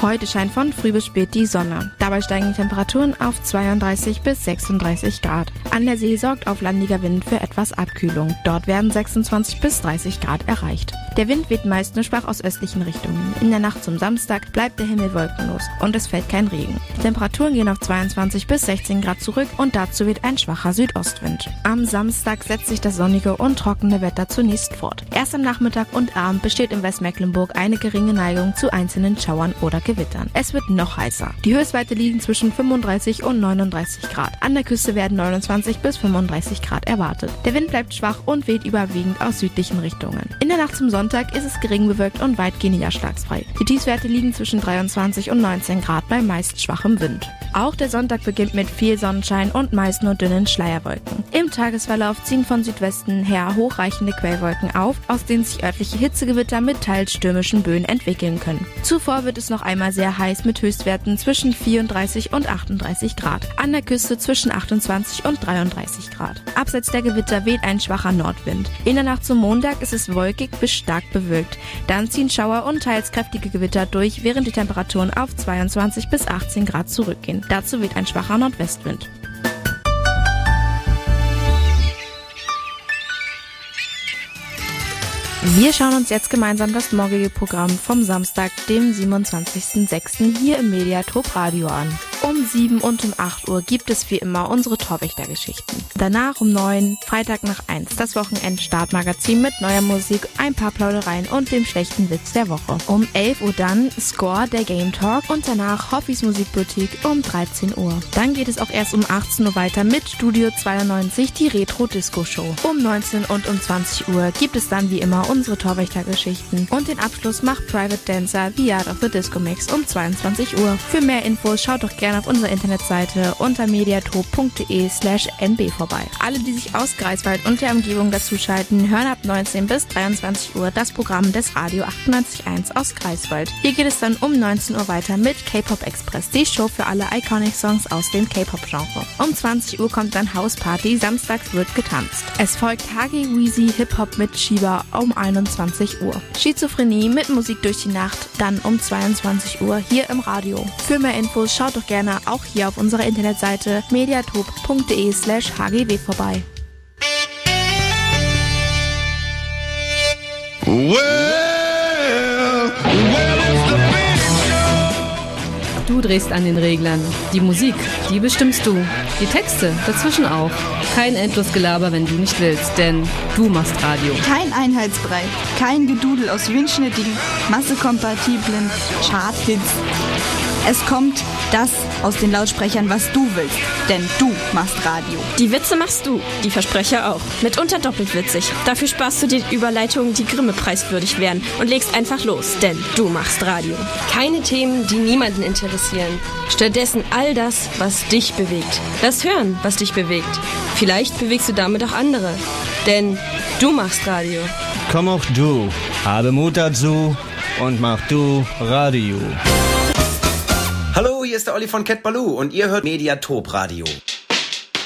Heute scheint von früh bis spät die Sonne. Dabei steigen die Temperaturen auf 32 bis 36 Grad. An der See sorgt auflandiger Wind für etwas Abkühlung. Dort werden 26 bis 30 Grad erreicht. Der Wind weht meist nur schwach aus östlichen Richtungen. In der Nacht zum Samstag bleibt der Himmel wolkenlos und es fällt kein Regen. Die Temperaturen gehen auf 22 bis 16 Grad zurück und dazu weht ein schwacher Südostwind. Am Samstag setzt sich das sonnige und trockene Wetter zunächst fort. Erst am Nachmittag und Abend besteht in Westmecklenburg eine geringe Neigung zu einzelnen Schauern oder Gewittern. Es wird noch heißer. Die Höchstwerte liegen zwischen 35 und 39 Grad. An der Küste werden 29 bis 35 Grad erwartet. Der Wind bleibt schwach und weht überwiegend aus südlichen Richtungen. In der Nacht zum Sonntag ist es gering bewölkt und weitgehend niederschlagsfrei. Die Tiefstwerte liegen zwischen 23 und 19 Grad bei meist schwachem Wind. Auch der Sonntag beginnt mit viel Sonnenschein und meist nur dünnen Schleierwolken. Im Tagesverlauf ziehen von Südwesten her hochreichende Quellwolken auf, aus denen sich örtliche Hitzegewitter mit teils stürmischen Böen entwickeln können. Zuvor wird es noch einmal sehr heiß mit Höchstwerten zwischen 34 und 38 Grad. An der Küste zwischen 28 und 33 Grad. Abseits der Gewitter weht ein schwacher Nordwind. In der Nacht zum Montag ist es wolkig bis stark bewölkt. Dann ziehen Schauer und teils kräftige Gewitter durch, während die Temperaturen auf 22 bis 18 Grad zurückgehen. Dazu weht ein schwacher Nordwestwind. Wir schauen uns jetzt gemeinsam das morgige Programm vom Samstag, dem 27.06. hier im Mediatop Radio an. Um 7 und um 8 Uhr gibt es wie immer unsere Torwächtergeschichten. Danach um 9, Freitag nach 1, das Wochenend-Startmagazin mit neuer Musik, ein paar Plaudereien und dem schlechten Witz der Woche. Um 11 Uhr dann Score, der Game Talk und danach Hoffis Musikboutique um 13 Uhr. Dann geht es auch erst um 18 Uhr weiter mit Studio 92, die Retro-Disco-Show. Um 19 und um 20 Uhr gibt es dann wie immer unsere Torwächtergeschichten und den Abschluss macht Private Dancer The Art of the Disco Mix um 22 Uhr. Für mehr Infos schaut doch gerne auf unserer Internetseite unter mediatop.de/nb vorbei. Alle, die sich aus Greifswald und der Umgebung dazuschalten, hören ab 19 bis 23 Uhr das Programm des Radio 98.1 aus Greifswald. Hier geht es dann um 19 Uhr weiter mit K-Pop Express, die Show für alle Iconic-Songs aus dem K-Pop-Genre. Um 20 Uhr kommt dann House Party, samstags wird getanzt. Es folgt Hagi Weezy Hip-Hop mit Shiba um 21 Uhr. Schizophrenie mit Musik durch die Nacht, dann um 22 Uhr hier im Radio. Für mehr Infos schaut doch gerne auch hier auf unserer Internetseite mediatop.de/hgw vorbei. Du drehst an den Reglern. Die Musik, die bestimmst du. Die Texte, dazwischen auch. Kein Endlosgelaber, wenn du nicht willst, denn du machst Radio. Kein Einheitsbrei, kein Gedudel aus windschnittigen, massekompatiblen Charthits. Es kommt das aus den Lautsprechern, was du willst, denn du machst Radio. Die Witze machst du, die Versprecher auch. Mitunter doppelt witzig. Dafür sparst du dir Überleitungen, die Grimme-preiswürdig wären und legst einfach los, denn du machst Radio. Keine Themen, die niemanden interessieren. Stattdessen all das, was dich bewegt. Lass hören, was dich bewegt. Vielleicht bewegst du damit auch andere, denn du machst Radio. Komm auch du, habe Mut dazu und mach du Radio. Hallo, hier ist der Olli von Cat Baloo und ihr hört Mediatop Radio.